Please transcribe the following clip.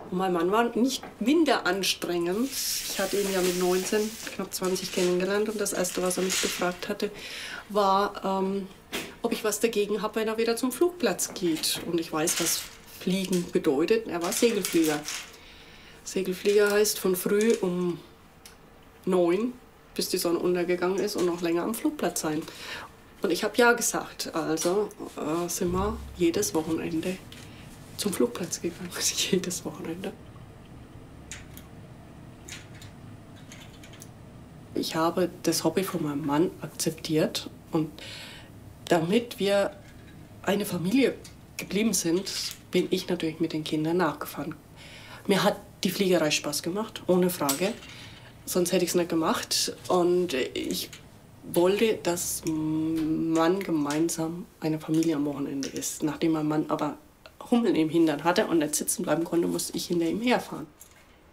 Und mein Mann war nicht minder anstrengend. Ich hatte ihn ja mit 19, knapp 20 kennengelernt. Und das Erste, was er mich gefragt hatte, war, ob ich was dagegen habe, wenn er wieder zum Flugplatz geht. Und ich weiß, was Fliegen bedeutet. Er war Segelflieger. Segelflieger heißt von früh um 9, bis die Sonne untergegangen ist, und noch länger am Flugplatz sein. Und ich habe ja gesagt. Also sind wir jedes Wochenende zum Flugplatz gegangen. Jedes Wochenende. Ich habe das Hobby von meinem Mann akzeptiert. Und damit wir eine Familie geblieben sind, bin ich natürlich mit den Kindern nachgefahren. Mir hat die Fliegerei Spaß gemacht, ohne Frage. Sonst hätte ich es nicht gemacht. Und ich wollte, dass man gemeinsam eine Familie am Wochenende ist. Nachdem mein Mann aber Hummeln im Hintern hatte und nicht sitzen bleiben konnte, musste ich hinter ihm herfahren.